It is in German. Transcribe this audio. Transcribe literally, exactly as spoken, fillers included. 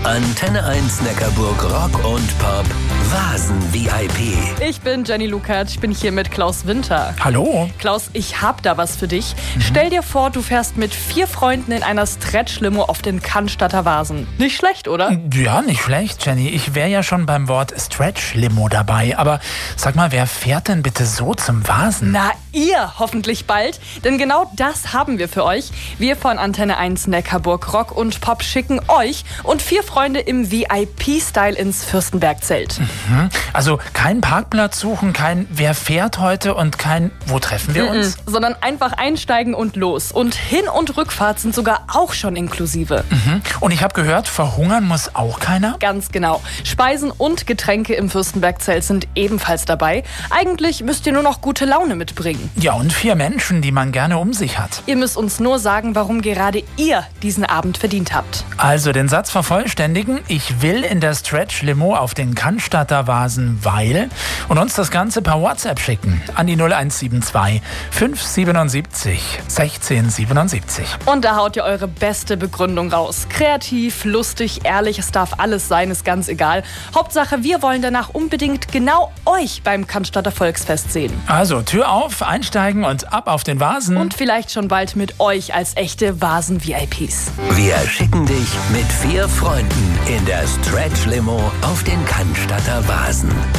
Antenne eins Neckarburg Rock und Pop Vasen-V I P. Ich bin Jenny Lukat, ich bin hier mit Klaus Winter. Hallo. Klaus, ich hab da was für dich. Mhm. Stell dir vor, du fährst mit vier Freunden in einer Stretch-Limo auf den Cannstatter Vasen. Nicht schlecht, oder? Ja, nicht schlecht, Jenny. Ich wäre ja schon beim Wort Stretch-Limo dabei. Aber sag mal, wer fährt denn bitte so zum Vasen? Na, ihr hoffentlich bald. Denn genau das haben wir für euch. Wir von Antenne eins Neckarburg Rock und Pop schicken euch und vier Freunde im V I P-Style ins Fürstenbergzelt. Mhm. Also kein Parkplatz suchen, kein Wer fährt heute und kein Wo treffen wir uns? Mhm. Sondern einfach einsteigen und los. Und Hin- und Rückfahrt sind sogar auch schon inklusive. Mhm. Und ich habe gehört, verhungern muss auch keiner? Ganz genau. Speisen und Getränke im Fürstenbergzelt sind ebenfalls dabei. Eigentlich müsst ihr nur noch gute Laune mitbringen. Ja, und vier Menschen, die man gerne um sich hat. Ihr müsst uns nur sagen, warum gerade ihr diesen Abend verdient habt. Also den Satz vervollständigen. Ich will in der Stretch-Limo auf den Cannstatter Vasen, weil... Und uns das Ganze per WhatsApp schicken an die null eins sieben zwei fünf siebenundsiebzig sechzehn siebenundsiebzig. Und da haut ihr eure beste Begründung raus. Kreativ, lustig, ehrlich, es darf alles sein, ist ganz egal. Hauptsache, wir wollen danach unbedingt genau euch beim Cannstatter Volksfest sehen. Also Tür auf, einsteigen und ab auf den Vasen. Und vielleicht schon bald mit euch als echte Vasen-V I Ps. Wir schicken dich mit vier Freunden in der Stretch-Limo auf den Cannstatter Vasen.